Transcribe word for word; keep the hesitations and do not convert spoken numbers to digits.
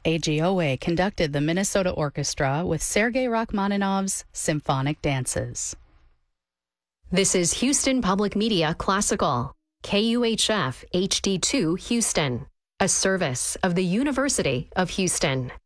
A G O A conducted the Minnesota Orchestra with Sergei Rachmaninoff's Symphonic Dances. This is Houston Public Media Classical, K U H F H D two Houston, a service of the University of Houston.